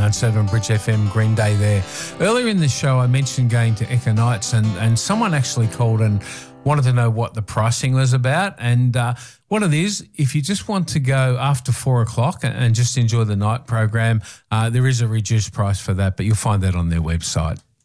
99.7 Bridge FM, Green Day there. Earlier in the show, I mentioned going to Echo Nights, and someone actually called and wanted to know what the pricing was about. And what it is, if you just want to go after 4 o'clock and just enjoy the night program, there is a reduced price for that, but you'll find that on their website.